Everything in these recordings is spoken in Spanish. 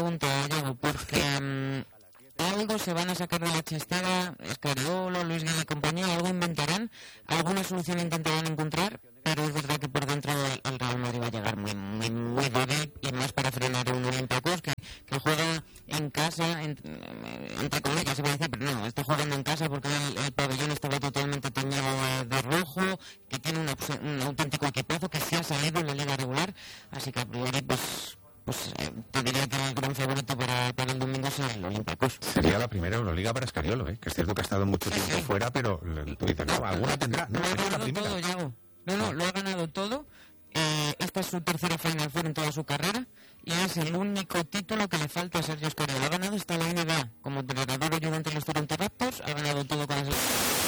pregunta, Yago, porque algo se van a sacar de la chistera, Scariolo, Luis Gil y compañía, algo inventarán, alguna solución intentarán encontrar, pero es verdad que por dentro el Real Madrid va a llegar muy débil, y más para frenar a un Olympiacos que juega en casa, entre comillas se va a decir, pero no, está jugando en casa porque el pabellón estaba totalmente teñido de rojo, que tiene un auténtico equipazo que se ha salido en la liga regular, así que a priori pues te diría que el gran favorito para el domingo es el Olympiacos. Sería la primera Euroliga para Scariolo, que es cierto que ha estado mucho tiempo fuera, pero tú dices, no, alguna tendrá. No, lo ha es la ganado primera. todo, Yago. No, lo ha ganado todo. Esta es su tercera Final Four en toda su carrera y es el único título que le falta a Sergio Scariolo. Ha ganado hasta la NBA como entrenador ayudante de los Toronto Raptors, ha ganado todo con ese...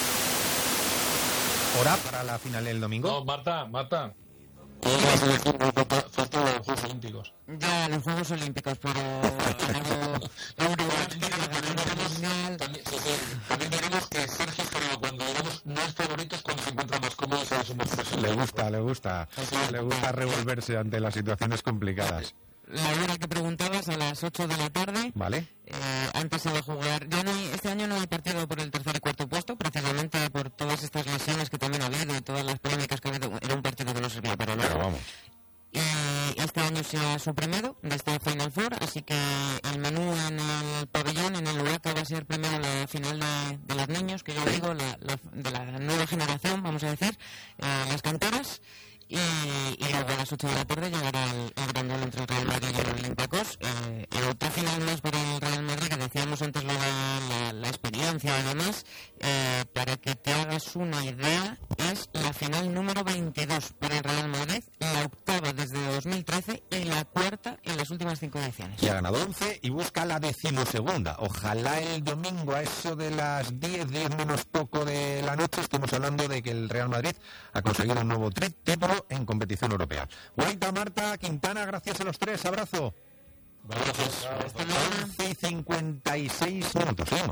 ¿Hora para la final del domingo? No, Marta. Faltan los Juegos Olímpicos. Ya, los Juegos Olímpicos, pero... También veremos que Sergio Scariolo, cuando digamos no es favorito, es cuando se encuentra más cómodo, se asume presión. Le gusta revolverse ante las situaciones complicadas. La hora que preguntabas, a las 8 de la tarde. Vale. Antes se va a jugar. Este año no hay partido por el tercer y cuarto puesto, precisamente por todas estas lesiones que también ha habido y todas las polémicas que ha habido. Era un partido que no servía para nada. Pero vamos. Y este año se ha suprimido de este Final Four, así que el menú en el pabellón, en el Huraca, va a ser primero la final de los niños, que yo digo, de la nueva generación, vamos a decir, las canteras. Y luego a las 8 de la tarde llegará el gran duelo entre el Real Madrid y el Olympiacos. Otra final más para el Real Madrid, que decíamos antes lo de la experiencia y demás. Para que te hagas una idea, es la final número 22 para el Real Madrid, la octava desde 2013 y la cuarta en las últimas 5 ediciones. Ya ha ganado 11 y busca la 12ª. Ojalá el domingo a eso de las 10 menos poco de la noche estemos hablando de que el Real Madrid ha conseguido un nuevo título en competición europea. Guaita, Marta, Quintana, gracias a los tres. Abrazo. Gracias. Hasta luego. 11:56 minutos.